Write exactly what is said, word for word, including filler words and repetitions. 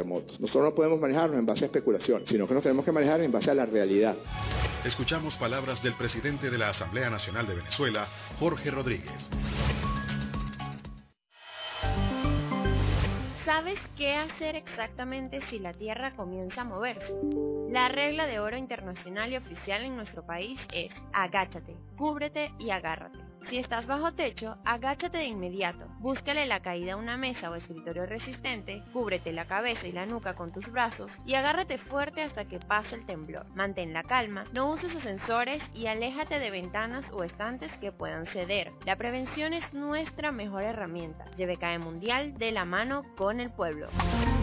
terremotos. Nosotros no podemos manejarnos en base a especulación, sino que nos tenemos que manejar en base a la realidad. Escuchamos palabras del presidente de la Asamblea Nacional de Venezuela, Jorge Rodríguez. ¿Sabes qué hacer exactamente si la Tierra comienza a moverse? La regla de oro internacional y oficial en nuestro país es agáchate, cúbrete y agárrate. Si estás bajo techo, agáchate de inmediato, búscale la caída a una mesa o escritorio resistente, cúbrete la cabeza y la nuca con tus brazos y agárrate fuerte hasta que pase el temblor. Mantén la calma, no uses ascensores y aléjate de ventanas o estantes que puedan ceder. La prevención es nuestra mejor herramienta. Y B K E Mundial de la mano con el pueblo.